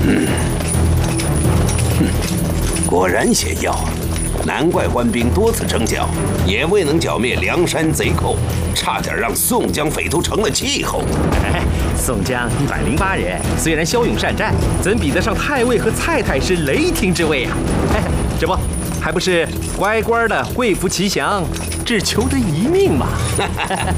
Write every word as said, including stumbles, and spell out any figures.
嗯，哼，果然险要啊！难怪官兵多次征剿，也未能剿灭梁山贼寇，差点让宋江匪徒成了气候。 哎，宋江一百零八人，虽然骁勇善战，怎比得上太尉和蔡太师雷霆之威啊？哎，这不，还不是乖乖的贵服齐降，只求得一命嘛！